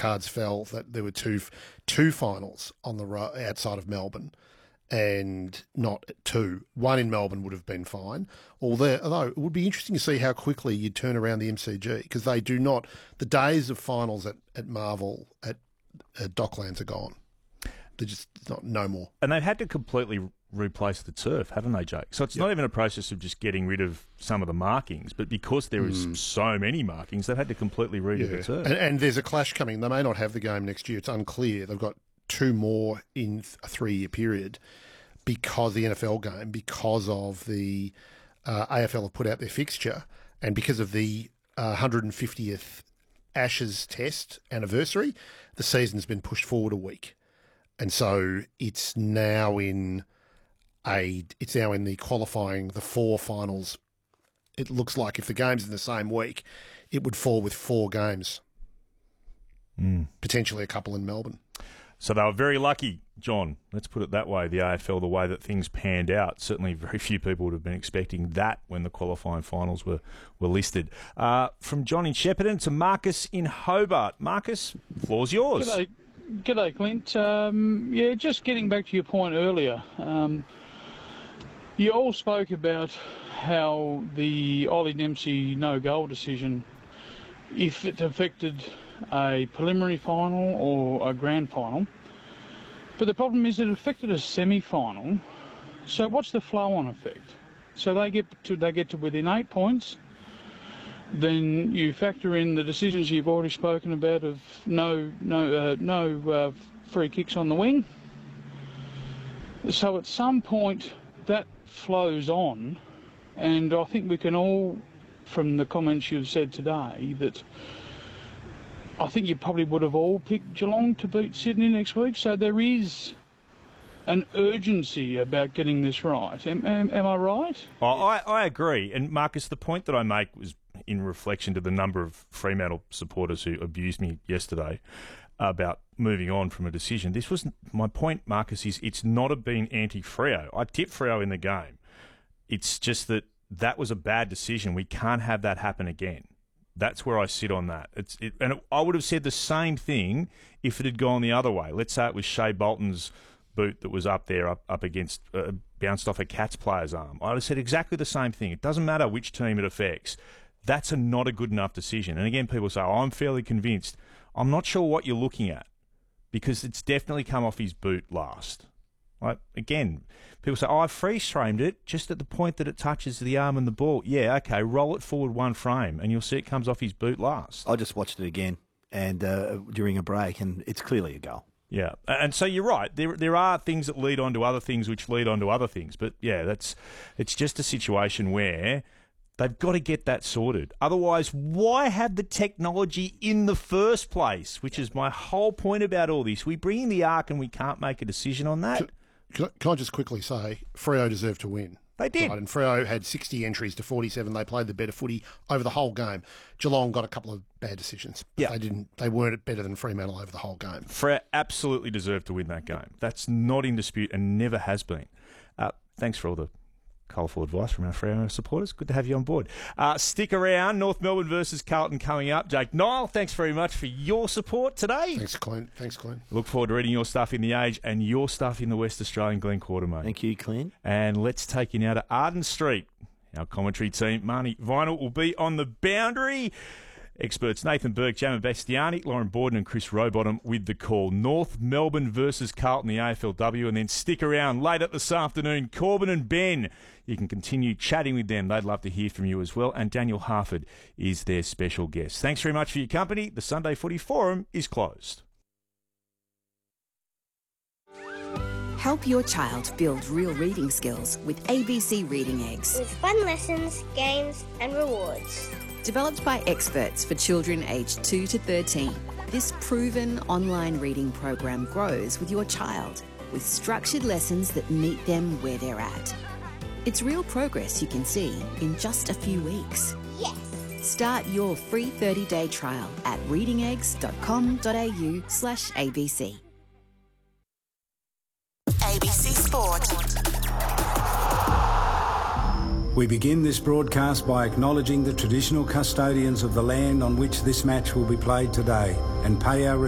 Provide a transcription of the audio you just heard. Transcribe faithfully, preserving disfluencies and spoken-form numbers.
cards fell that there were two two finals on the ro- outside of Melbourne, and not two. One in Melbourne would have been fine. Although, although it would be interesting to see how quickly you turn around the M C G, because they do not. The days of finals at, at Marvel at, at Docklands are gone. They're just not no more. And they've had to completely replace the turf, haven't they, Jake? So it's yep. not even a process of just getting rid of some of the markings, but because there is mm. so many markings, they've had to completely redo yeah. the turf. And, and there's a clash coming. They may not have the game next year. It's unclear. They've got two more in a three-year period because the N F L game, because of the uh, A F L have put out their fixture, and because of the uh, one hundred fiftieth Ashes Test anniversary, the season's been pushed forward a week. And so it's now in a it's now in the qualifying, the four finals. It looks like if the game's in the same week, it would fall with four games. Mm. Potentially a couple in Melbourne. So they were very lucky, John. Let's put it that way, the A F L, the way that things panned out. Certainly very few people would have been expecting that when the qualifying finals were, were listed. Uh, from John in Shepparton to Marcus in Hobart. Marcus, floor's yours. G'day. G'day, Clint. Um, yeah, just getting back to your point earlier. Um, you all spoke about how the Ollie Dempsey no-goal decision, if it affected a preliminary final or a grand final. But the problem is it affected a semi-final. So what's the flow-on effect? So they get to they get to within eight points. Then you factor in the decisions you've already spoken about of no no uh, no uh, free kicks on the wing. So at some point that flows on, and I think we can all, from the comments you've said today, that I think you probably would have all picked Geelong to beat Sydney next week. So there is an urgency about getting this right. Am, am, am I right? Oh, I, I agree. And Marcus, the point that I make was in reflection to the number of Fremantle supporters who abused me yesterday about moving on from a decision. This was my point, Marcus, is it's not a being anti-Freo. I tipped Freo in the game. It's just that that was a bad decision. We can't have that happen again. That's where I sit on that. It's it, and it, I would have said the same thing if it had gone the other way. Let's say it was Shea Bolton's boot that was up there, up, up against, uh, bounced off a Cats player's arm. I would have said exactly the same thing. It doesn't matter which team it affects. That's a not a good enough decision. And again, people say, oh, I'm fairly convinced. I'm not sure what you're looking at, because it's definitely come off his boot last. Like, again, people say, oh, I freeze-framed it just at the point that it touches the arm and the ball. Yeah, okay, roll it forward one frame and you'll see it comes off his boot last. I just watched it again and uh, during a break, and it's clearly a goal. Yeah, and so you're right. There there are things that lead on to other things which lead on to other things. But, yeah, that's it's just a situation where they've got to get that sorted. Otherwise, why have the technology in the first place, which is my whole point about all this? We bring in the Arc and we can't make a decision on that. Can I, can I just quickly say, Freo deserved to win. They did. Right, and Freo had sixty entries to forty-seven. They played the better footy over the whole game. Geelong got a couple of bad decisions. Yeah. They didn't. They weren't better than Fremantle over the whole game. Freo absolutely deserved to win that game. That's not in dispute and never has been. Uh, thanks for all the colourful advice from our Freo supporters. Good to have you on board. Uh, stick around. North Melbourne versus Carlton coming up. Jake Niall, thanks very much for your support today. Thanks, Clint. Thanks, Clint. Look forward to reading your stuff in The Age and your stuff in the West Australian Glen Quarter, mate. Thank you, Clint. And let's take you now to Arden Street. Our commentary team, Marnie Vinyl, will be on the boundary. Experts Nathan Burke, Jammer Bastiani, Lauren Borden and Chris Rowbottom with the call. North Melbourne versus Carlton, the A F L W, and then stick around later this afternoon. Corbin and Ben, you can continue chatting with them. They'd love to hear from you as well. And Daniel Harford is their special guest. Thanks very much for your company. The Sunday Footy Forum is closed. Help your child build real reading skills with A B C Reading Eggs. With fun lessons, games and rewards. Developed by experts for children aged two to thirteen, this proven online reading program grows with your child with structured lessons that meet them where they're at. It's real progress you can see in just a few weeks. Yes! Start your free thirty-day trial at readingeggs.com.au slash ABC. A B C Sport. We begin this broadcast by acknowledging the traditional custodians of the land on which this match will be played today and pay our